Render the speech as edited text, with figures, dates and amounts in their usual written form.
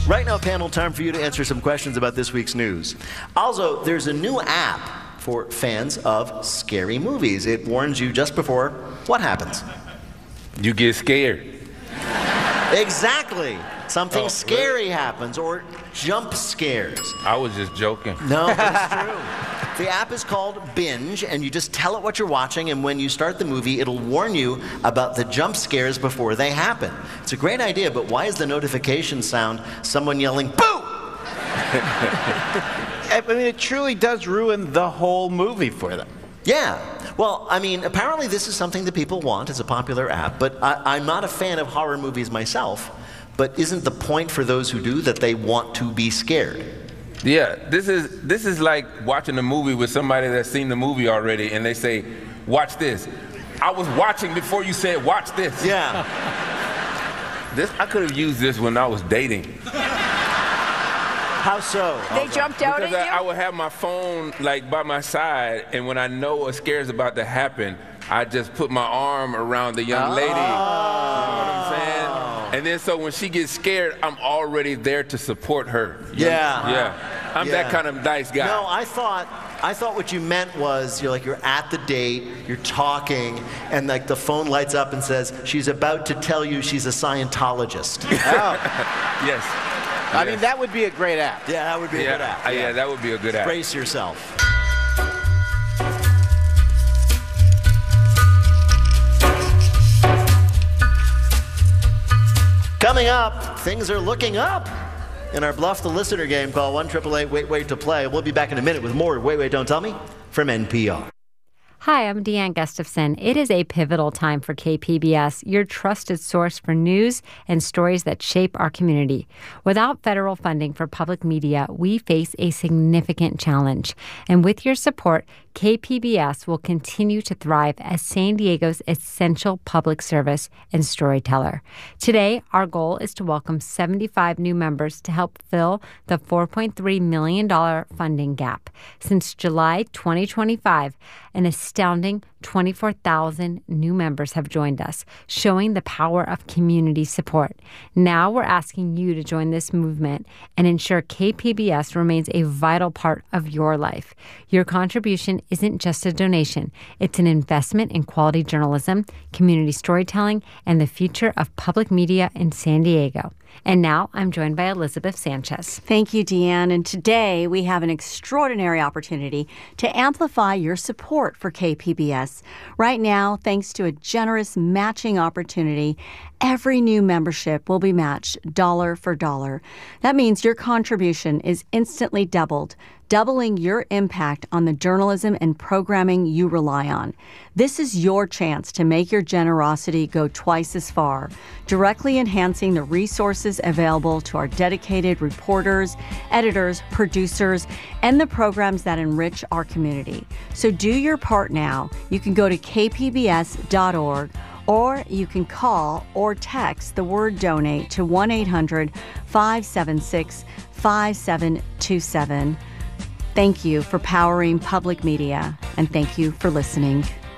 Right now, panel, time for you to answer some questions about this week's news. Also, there's a new app for fans of scary movies. It warns you just before what happens. You get scared. Exactly. Something scary happens, or jump scares. I was just joking. No, that's true. The app is called Binge, and you just tell it what you're watching, and when you start the movie, it'll warn you about the jump scares before they happen. It's a great idea, but why is the notification sound someone yelling, "Boo!" I mean, it truly does ruin the whole movie for them. Yeah. Well, I mean, apparently this is something that people want. It's a popular app, but I'm not a fan of horror movies myself. But isn't the point for those who do that they want to be scared? Yeah, this is like watching a movie with somebody that's seen the movie already, and they say, "Watch this." I was watching before you said, "Watch this." Yeah. I could have used this when I was dating. How so? They jumped out at Because you? I would have my phone like by my side, and when I know a scare is about to happen, I just put my arm around the young lady. You know what I'm saying? And then so when she gets scared, I'm already there to support her. Yeah. I'm that kind of nice guy. No, I thought what you meant was you're at the date, you're talking, and like the phone lights up and says she's about to tell you she's a Scientologist. Yes. I mean, that would be a great app. Yeah, that would be a good app. Yeah, that would be a good app. Brace yourself. Coming up, things are looking up in our Bluff the Listener game. Call 1-888-WAIT-WAIT to play. We'll be back in a minute with more Wait, Wait, Don't Tell Me from NPR. Hi, I'm Deanne Gustafson. It is a pivotal time for KPBS, your trusted source for news and stories that shape our community. Without federal funding for public media, we face a significant challenge. And with your support, KPBS will continue to thrive as San Diego's essential public service and storyteller. Today, our goal is to welcome 75 new members to help fill the $4.3 million funding gap. Since July 2025, an astounding 24,000 new members have joined us, showing the power of community support. Now we're asking you to join this movement and ensure KPBS remains a vital part of your life. Your contribution isn't just a donation. It's an investment in quality journalism, community storytelling, and the future of public media in San Diego. And now I'm joined by Elizabeth Sanchez. Thank you, Deanne. And today we have an extraordinary opportunity to amplify your support for KPBS. Right now, thanks to a generous matching opportunity, every new membership will be matched dollar for dollar. That means your contribution is instantly doubled, doubling your impact on the journalism and programming you rely on. This is your chance to make your generosity go twice as far, directly enhancing the resources available to our dedicated reporters, editors, producers, and the programs that enrich our community. So do your part now. You can go to kpbs.org, or you can call or text the word donate to 1-800-576-5727. Thank you for powering public media, and thank you for listening.